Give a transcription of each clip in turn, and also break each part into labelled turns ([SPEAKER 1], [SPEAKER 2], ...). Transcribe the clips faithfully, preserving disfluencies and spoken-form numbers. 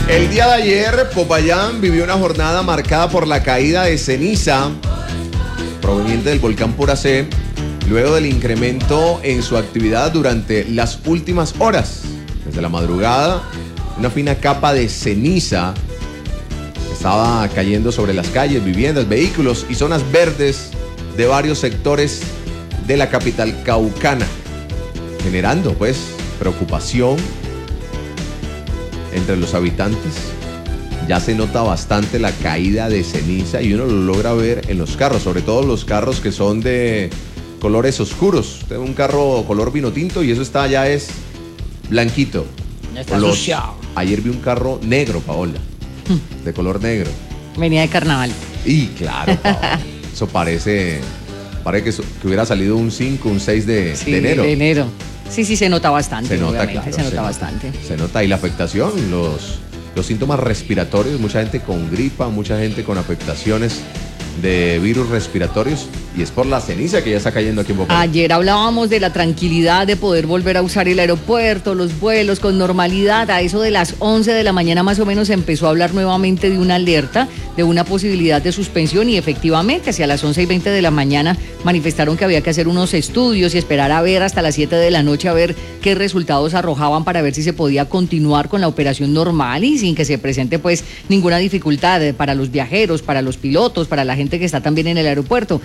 [SPEAKER 1] El día de ayer, Popayán vivió una jornada marcada por la caída de ceniza proveniente del volcán Puracé, luego del incremento en su actividad durante las últimas horas. Desde la madrugada, una fina capa de ceniza estaba cayendo sobre las calles, viviendas, vehículos y zonas verdes de varios sectores de la capital caucana, generando pues preocupación entre los habitantes. Ya se nota bastante la caída de ceniza y uno lo logra ver en los carros, sobre todo los carros que son de colores oscuros. Tengo un carro color vino tinto y eso está ya es blanquito.
[SPEAKER 2] Ya está
[SPEAKER 1] Los,
[SPEAKER 2] asociado.
[SPEAKER 1] ayer vi un carro negro, Paola, de color negro.
[SPEAKER 2] Venía de carnaval.
[SPEAKER 1] Y claro, Paola, eso parece, parece que, so- que hubiera salido un cinco, un seis de,
[SPEAKER 2] Sí,
[SPEAKER 1] de enero.
[SPEAKER 2] de enero. Sí, sí, se nota bastante.
[SPEAKER 1] Se nota,
[SPEAKER 2] obviamente,
[SPEAKER 1] claro.
[SPEAKER 2] se nota
[SPEAKER 1] se
[SPEAKER 2] bastante.
[SPEAKER 1] Se nota. Y la afectación, los, los síntomas respiratorios, mucha gente con gripa, mucha gente con afectaciones de virus respiratorios, y es por la ceniza que ya está cayendo aquí en Bogotá.
[SPEAKER 2] Ayer hablábamos de la tranquilidad de poder volver a usar el aeropuerto, los vuelos con normalidad. A eso de las once de la mañana más o menos se empezó a hablar nuevamente de una alerta, de una posibilidad de suspensión, y efectivamente hacia las once y veinte de la mañana manifestaron que había que hacer unos estudios y esperar a ver hasta las siete de la noche a ver qué resultados arrojaban para ver si se podía continuar con la operación normal y sin que se presente pues ninguna dificultad para los viajeros, para los pilotos, para la gente que está también en el aeropuerto.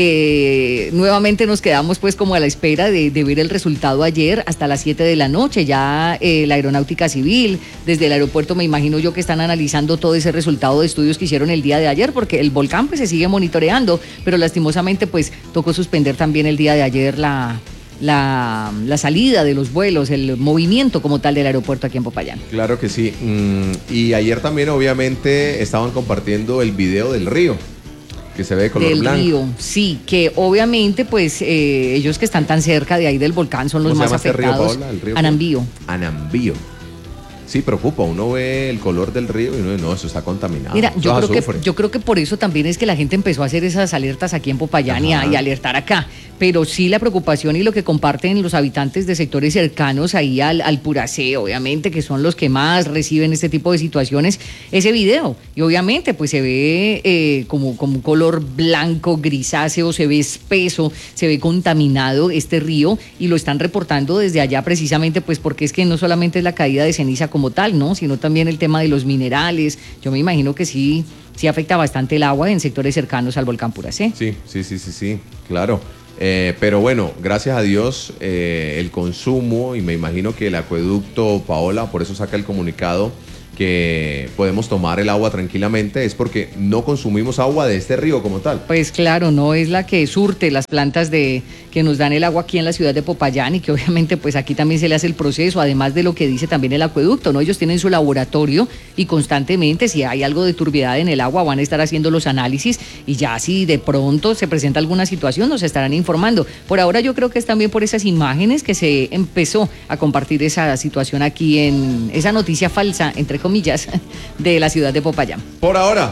[SPEAKER 2] Eh, nuevamente nos quedamos pues como a la espera de, de ver el resultado ayer hasta las siete de la noche. Ya eh, la Aeronáutica Civil, desde el aeropuerto me imagino yo que están analizando todo ese resultado de estudios que hicieron el día de ayer, porque el volcán pues se sigue monitoreando, pero lastimosamente pues tocó suspender también el día de ayer la, la, la salida de los vuelos, el movimiento como tal del aeropuerto aquí en Popayán.
[SPEAKER 1] Claro que sí. Mm, y ayer también obviamente estaban compartiendo el video del río, que se ve de color
[SPEAKER 2] Del
[SPEAKER 1] blanco.
[SPEAKER 2] río, sí, que obviamente pues eh, ellos que están tan cerca de ahí del volcán son los
[SPEAKER 1] ¿Cómo se
[SPEAKER 2] más
[SPEAKER 1] llama este río,
[SPEAKER 2] afectados.
[SPEAKER 1] Paola? ¿El río qué?
[SPEAKER 2] Anambío.
[SPEAKER 1] Anambío. Sí, preocupa. Uno ve el color del río y uno dice, no, eso está contaminado.
[SPEAKER 2] Mira,
[SPEAKER 1] eso
[SPEAKER 2] yo
[SPEAKER 1] es
[SPEAKER 2] creo, que,
[SPEAKER 1] azufre.
[SPEAKER 2] yo creo que por eso también es que la gente empezó a hacer esas alertas aquí en Popayán y, a,
[SPEAKER 1] Ajá.
[SPEAKER 2] y a alertar acá. Pero sí la preocupación y lo que comparten los habitantes de sectores cercanos ahí al, al Puracé, obviamente, que son los que más reciben este tipo de situaciones, ese video. Y obviamente pues se ve eh, como, como un color blanco, grisáceo, se ve espeso, se ve contaminado este río y lo están reportando desde allá precisamente pues porque es que no solamente es la caída de ceniza como tal, ¿no? Sino también el tema de los minerales. Yo me imagino que sí, sí afecta bastante el agua en sectores cercanos al volcán Puracé.
[SPEAKER 1] Sí, sí, sí, sí, sí, claro. Eh, pero bueno, gracias a Dios, eh, el consumo, y me imagino que el acueducto, Paola, por eso saca el comunicado, que podemos tomar el agua tranquilamente, es porque no consumimos agua de este río como tal.
[SPEAKER 2] Pues claro, no es la que surte las plantas de que nos dan el agua aquí en la ciudad de Popayán y que obviamente pues aquí también se le hace el proceso, además de lo que dice también el acueducto, ¿no? Ellos tienen su laboratorio y constantemente si hay algo de turbiedad en el agua van a estar haciendo los análisis y ya si de pronto se presenta alguna situación nos estarán informando. Por ahora yo creo que es también por esas imágenes que se empezó a compartir esa situación aquí en esa noticia falsa, entre comillas, de la ciudad de Popayán.
[SPEAKER 1] Por ahora,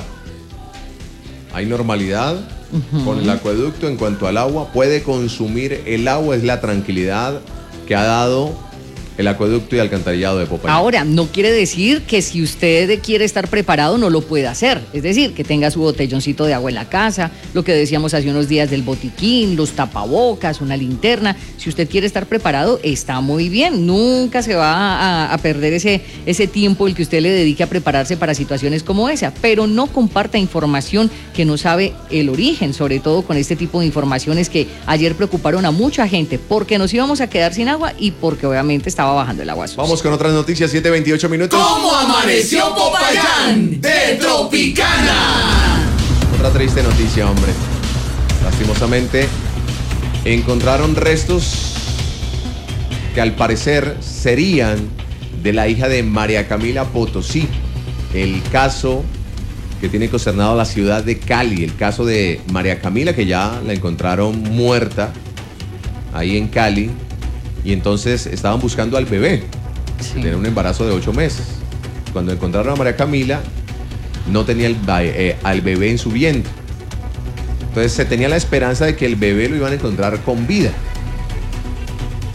[SPEAKER 1] hay normalidad uh-huh. con el acueducto en cuanto al agua. Puede consumir el agua, es la tranquilidad que ha dado el acueducto y alcantarillado de Popayán.
[SPEAKER 2] Ahora, no quiere decir que si usted quiere estar preparado no lo pueda hacer. Es decir, que tenga su botelloncito de agua en la casa, lo que decíamos hace unos días del botiquín, los tapabocas, una linterna. Si usted quiere estar preparado, está muy bien. Nunca se va a, a perder ese, ese tiempo el que usted le dedique a prepararse para situaciones como esa. Pero no comparta información que no sabe el origen, sobre todo con este tipo de informaciones que ayer preocuparon a mucha gente porque nos íbamos a quedar sin agua y porque obviamente está estaba bajando el agua sucia.
[SPEAKER 1] Vamos con otras noticias, siete veintiocho minutos.
[SPEAKER 3] ¿Cómo amaneció Popayán de Tropicana?
[SPEAKER 1] Otra triste noticia, hombre. Lastimosamente, encontraron restos que al parecer serían de la hija de María Camila Potosí. El caso que tiene consternado a la ciudad de Cali, el caso de María Camila, que ya la encontraron muerta ahí en Cali. Y entonces estaban buscando al bebé, sí. que tenía un embarazo de ocho meses. Cuando encontraron a María Camila, no tenía el, eh, al bebé en su vientre. Entonces se tenía la esperanza de que el bebé lo iban a encontrar con vida.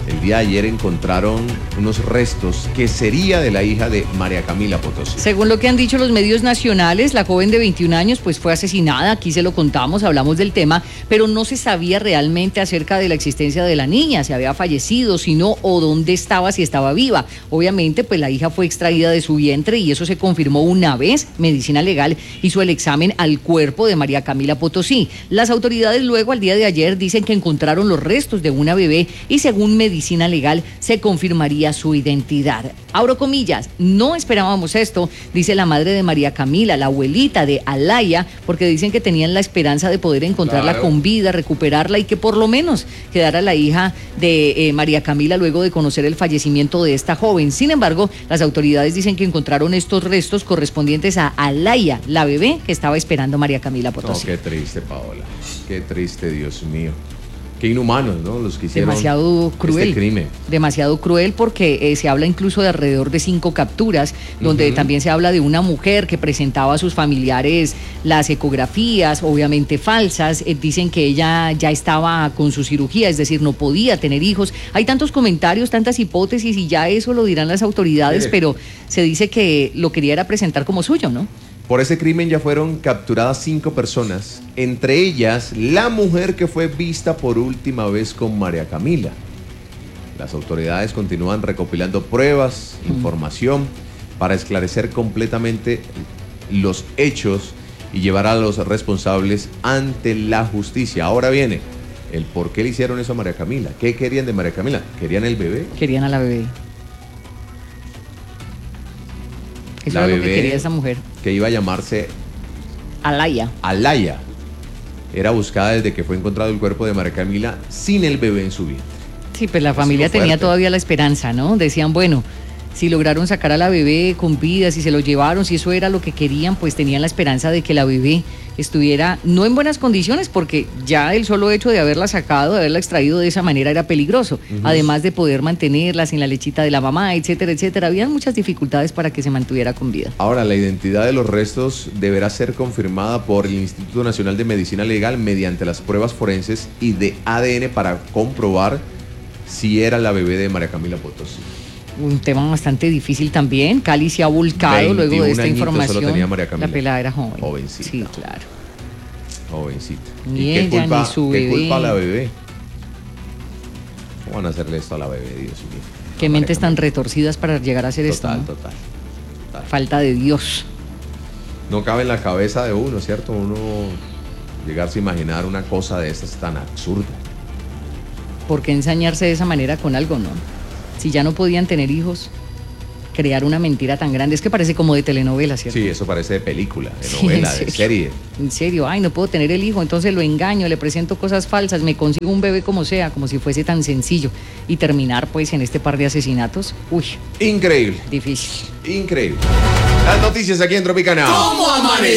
[SPEAKER 1] el día de ayer encontraron unos restos que sería de la hija de María Camila Potosí.
[SPEAKER 2] Según lo que han dicho los medios nacionales, la joven de veintiún años pues fue asesinada, aquí se lo contamos, hablamos del tema, pero no se sabía realmente acerca de la existencia de la niña, si había fallecido, si no, o dónde estaba, si estaba viva. Obviamente pues la hija fue extraída de su vientre y eso se confirmó una vez. Medicina Legal hizo el examen al cuerpo de María Camila Potosí. Las autoridades luego al día de ayer dicen que encontraron los restos de una bebé y según Medicina Medicina Legal se confirmaría su identidad. Abro comillas, no esperábamos esto, dice la madre de María Camila, la abuelita de Alaya, porque dicen que tenían la esperanza de poder encontrarla claro. con vida, recuperarla y que por lo menos quedara la hija de eh, María Camila luego de conocer el fallecimiento de esta joven. Sin embargo, las autoridades dicen que encontraron estos restos correspondientes a Alaya, la bebé que estaba esperando María Camila Potosí.
[SPEAKER 1] No, qué triste, Paola, qué triste, Dios mío. Qué inhumanos, ¿no? Los que hicieron
[SPEAKER 2] demasiado cruel,
[SPEAKER 1] este crimen.
[SPEAKER 2] Demasiado cruel porque eh, se habla incluso de alrededor de cinco capturas, donde uh-huh. también se habla de una mujer que presentaba a sus familiares las ecografías, obviamente falsas. Eh, dicen que ella ya estaba con su cirugía, es decir, no podía tener hijos. Hay tantos comentarios, tantas hipótesis y ya eso lo dirán las autoridades, sí. pero se dice que lo quería era presentar como suyo, ¿no?
[SPEAKER 1] Por ese crimen ya fueron capturadas cinco personas, entre ellas la mujer que fue vista por última vez con María Camila. Las autoridades continúan recopilando pruebas, mm. información, para esclarecer completamente los hechos y llevar a los responsables ante la justicia. Ahora viene el por qué le hicieron eso a María Camila. ¿Qué querían de María Camila? ¿Querían el bebé?
[SPEAKER 2] Querían a la bebé. Eso
[SPEAKER 1] la
[SPEAKER 2] era
[SPEAKER 1] bebé
[SPEAKER 2] lo que quería esa mujer.
[SPEAKER 1] Que iba a llamarse
[SPEAKER 2] Alaya.
[SPEAKER 1] Alaya. Era buscada desde que fue encontrado el cuerpo de María Camila sin el bebé en su vientre.
[SPEAKER 2] Sí, pues la familia tenía todavía la esperanza, ¿no? Decían, bueno, si lograron sacar a la bebé con vida, si se lo llevaron, si eso era lo que querían, pues tenían la esperanza de que la bebé estuviera no en buenas condiciones, porque ya el solo hecho de haberla sacado, de haberla extraído de esa manera era peligroso, uh-huh. además de poder mantenerla sin la lechita de la mamá, etcétera, etcétera. Habían muchas dificultades para que se mantuviera con vida.
[SPEAKER 1] Ahora, la identidad de los restos deberá ser confirmada por el Instituto Nacional de Medicina Legal mediante las pruebas forenses y de A D N para comprobar si era la bebé de María Camila Potosí.
[SPEAKER 2] Un tema bastante difícil también. Cali se ha volcado luego de esta información.
[SPEAKER 1] Solo tenía María Camila.
[SPEAKER 2] La pelada era joven.
[SPEAKER 1] Jovencita.
[SPEAKER 2] Sí, claro.
[SPEAKER 1] Jovencita.
[SPEAKER 2] Ni
[SPEAKER 1] ¿Y
[SPEAKER 2] ella,
[SPEAKER 1] qué culpa,
[SPEAKER 2] ni su
[SPEAKER 1] qué
[SPEAKER 2] bebé.
[SPEAKER 1] culpa a la bebé? ¿Cómo van a hacerle esto a la bebé, Dios mío?
[SPEAKER 2] Qué mentes tan retorcidas para llegar a hacer esto.
[SPEAKER 1] Total,
[SPEAKER 2] ¿no?
[SPEAKER 1] total, total.
[SPEAKER 2] Falta de Dios.
[SPEAKER 1] No cabe en la cabeza de uno, ¿cierto? Uno llegarse a imaginar una cosa de estas tan absurda.
[SPEAKER 2] ¿Por qué ensañarse de esa manera con algo, no? Si ya no podían tener hijos, crear una mentira tan grande, es que parece como de telenovela, ¿cierto?
[SPEAKER 1] Sí, eso parece de película, de
[SPEAKER 2] Sí,
[SPEAKER 1] novela, de serie.
[SPEAKER 2] En serio, ay, no puedo tener el hijo, entonces lo engaño, le presento cosas falsas, me consigo un bebé como sea, como si fuese tan sencillo. Y terminar pues en este par de asesinatos, uy.
[SPEAKER 1] Increíble.
[SPEAKER 2] Difícil.
[SPEAKER 1] Increíble. Las noticias aquí en Tropicana.
[SPEAKER 3] ¿Cómo amaneció?